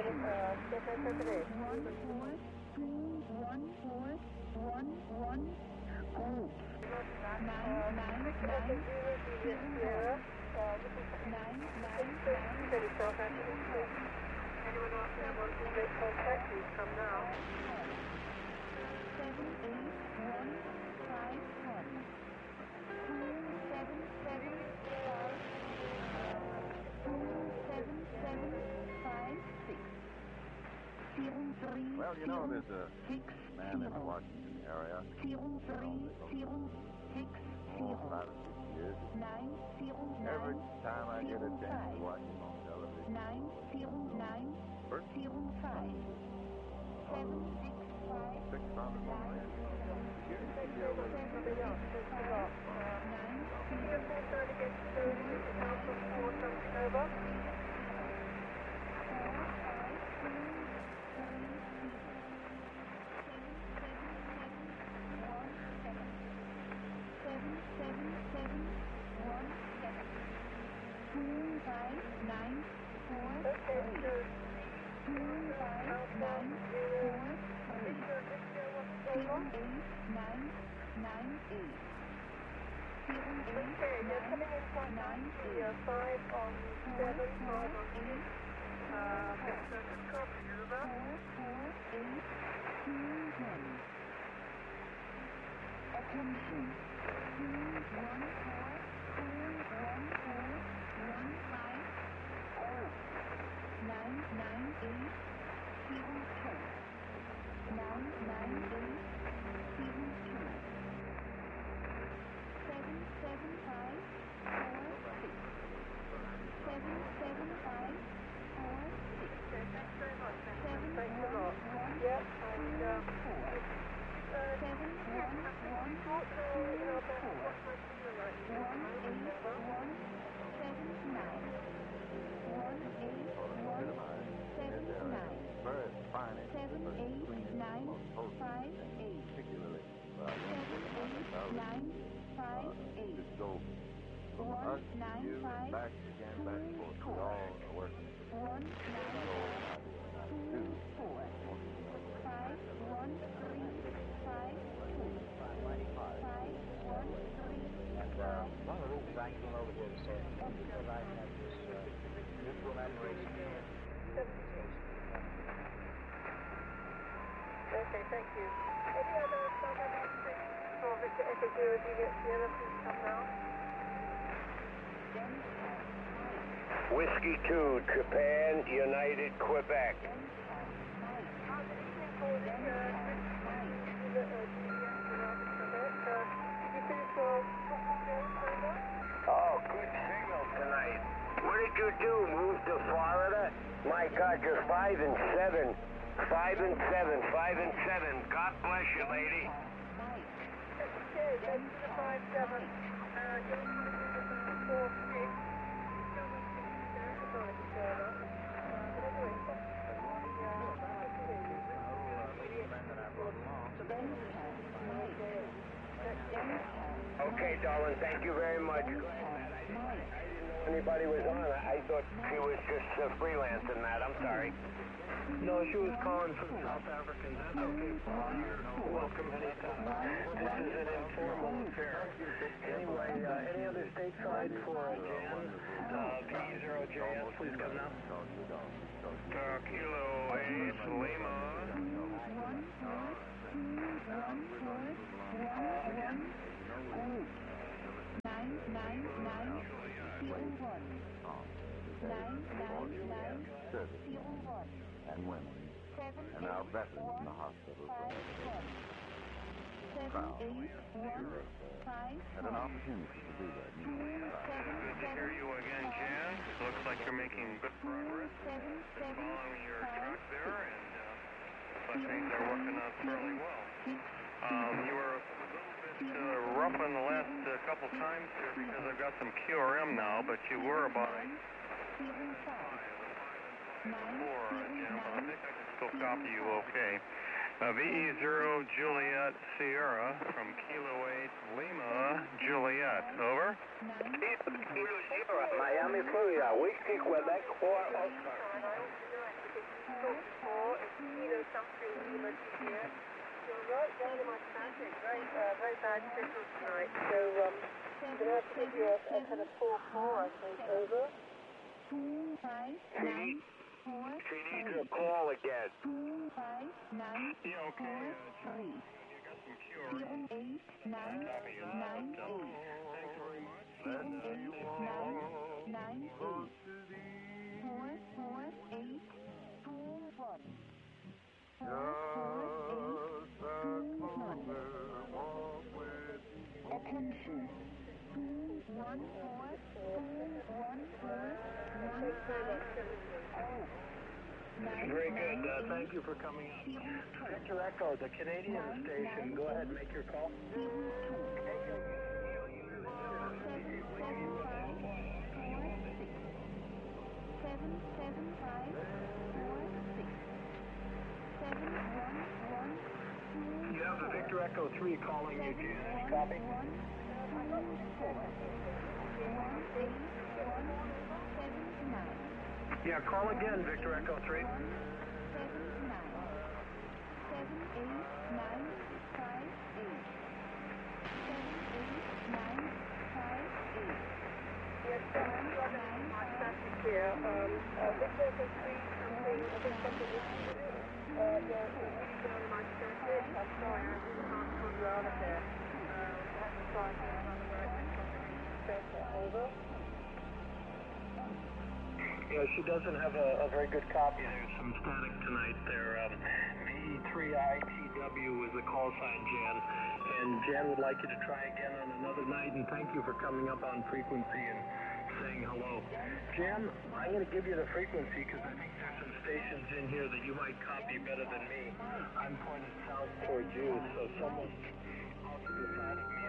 Anyone else that wants to make contact, please come now. 78151. Well, you know, there's a man in the Washington area. 5 or 6 years. Every time I get a chance to watch him on television. 2, Japan, United, Quebec. Oh, good signal tonight. What did you do? Move to Florida? My God, you're 5 and 7. 5 and 7. 5 and 7. God bless you, lady. Okay, that's the 5-7. Okay, darling, thank you very much. I didn't know anybody was on. I thought she was just freelancing, Matt. I'm sorry. No, she was calling from South Africa. That's okay. You're welcome anytime. This is an informal affair. Anyway, any other stateside for Jan? PE0JS, please come now. Kilo 8, Lima. Again? 99901 and women, and our veterans in the hospital had an opportunity to do that. Good to hear you again, Jan. Looks like you're making good progress. Following your track there, and I think they're working out fairly well. You were a little bit rough on the last couple times here because I've got some QRM now, but you were about a 4, Jim, but I think I can still copy you okay. VE0 Juliet Sierra from Kilo 8 Lima Juliet, over. Kilo Sierra, Miami, Florida, Whiskey, Quebec, or Oscar. talked before. It's Kilo something Lima here. You're right down in my traffic. Very bad signal tonight. So, I'm going to have to give you a kind of 4-4, I think. Over. She needs a call again. Yeah, okay. You got some cure. Copy of that. Thanks very much. Attention. Very good. Thank you for coming up. Victor Echo, the Canadian station. Go ahead and make your call. You have the Victor Echo 3 calling you, Jan. Copy? Yeah, call again, Victor Echo 3. Here, Victor Echo 3 something, I think something is yeah, it's really down my circuit. I'm sorry, I really can't pull you out of there. I have to try and get another way. Over. Yeah, she doesn't have a very good copy. There's some static tonight there. VE3ITW was the call sign, Jan. And Jan would like you to try again on another night, and thank you for coming up on frequency and saying hello. Jan, I'm going to give you the frequency because I think there's some stations in here that you might copy better than me. I'm pointed south towards you, so someone out to the side of me